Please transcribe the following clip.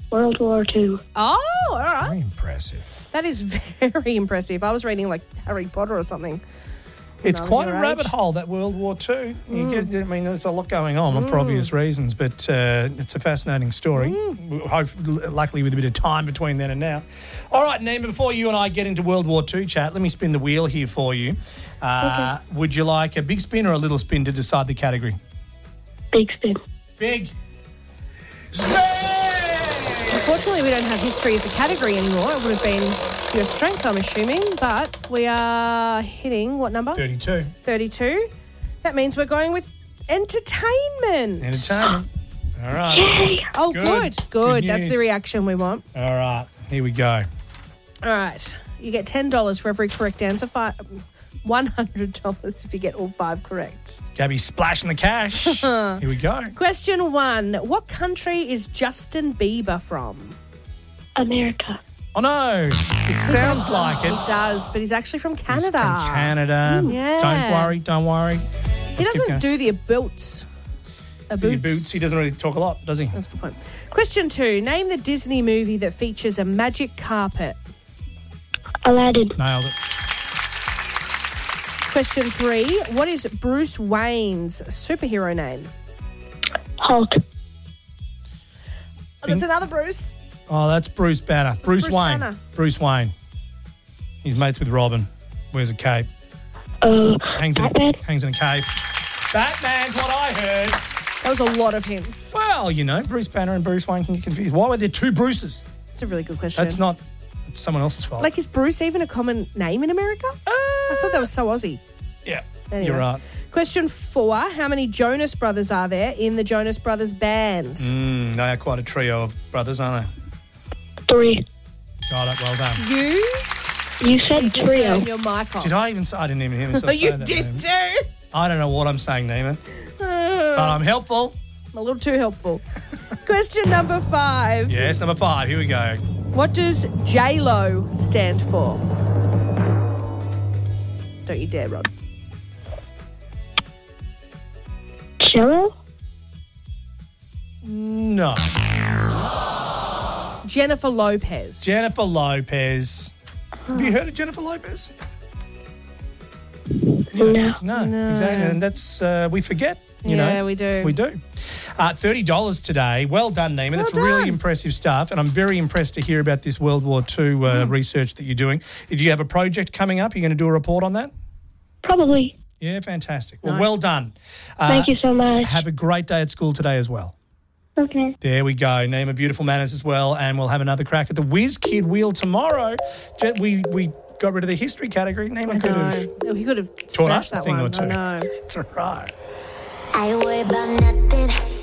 World War II. Oh, all right. Very impressive. That is very impressive. I was reading like Harry Potter or something. It's I was quite a your rabbit age. hole, that World War II. There's a lot going on for obvious reasons, but it's a fascinating story. Luckily, with a bit of time between then and now. All right, Nima, before you and I get into World War II chat, let me spin the wheel here for you. Okay. Would you like a big spin or a little spin to decide the category? Big spin. Big spin! Unfortunately, we don't have history as a category anymore. It would have been your strength, I'm assuming. But we are hitting what number? 32. 32. That means we're going with entertainment. Entertainment. All right. Oh, Good. good. Good That's news. the reaction we want. All right. Here we go. All right. You get $10 for every correct answer. $100 if you get all 5 correct. Gabby splashing the cash. Here we go. Question 1. What country is Justin Bieber from? America. Oh, no. It sounds like it. He does, but he's actually from He's Canada. from Canada. Yeah. Don't worry. He doesn't do the boots. The boots. He doesn't really talk a lot, does he? That's a good point. Question 2. Name the Disney movie that features a magic carpet. Aladdin. Nailed it. Question 3. What is Bruce Wayne's superhero name? Hulk. Oh, that's another Bruce. Oh, that's Bruce Banner. Bruce Wayne. Banner. Bruce Wayne. He's mates with Robin. Wears a cape. Hangs in Batman. a cave. Batman's what I heard. That was a lot of hints. Well, Bruce Banner and Bruce Wayne can get confused. Why were there 2 Bruces? That's a really good question. That's not... It's someone else's fault. Like, is Bruce even a common name in America? I thought that was so Aussie. Yeah, Anyway. you're right. Question 4. How many Jonas Brothers are there in the Jonas Brothers band? They are quite a trio of brothers, aren't 3. they? Got it, well done. You said need to trio. turn your mic off. Did I even say... I didn't even hear myself Oh, say you that. did Nima. too. I don't know what I'm saying, Nima. But I'm helpful. A little too helpful. Question number 5. Yes, number 5. Here we go. What does J-Lo stand for? Don't you dare, Rod. Cello? No. Jennifer Lopez. Jennifer Lopez. Have you heard of Jennifer Lopez? No. No, exactly. And that's, we forget, Yeah, we do. We do. $30 today. Well done, Nima. That's really done. impressive stuff. And I'm very impressed to hear about this World War II research that you're doing. Do you have a project coming up? Are you going to do a report on that? Probably. Yeah, fantastic. Well, Nice. well done. Thank you so much. Have a great day at school today as well. Okay. There we go. Nima Beautiful Manners as well. And we'll have another crack at the Whiz Kid Wheel tomorrow. We got rid of the history category. Nima could have No, he could have taught us smashed a that thing one. or two. I know. It's all right. I worry about nothing.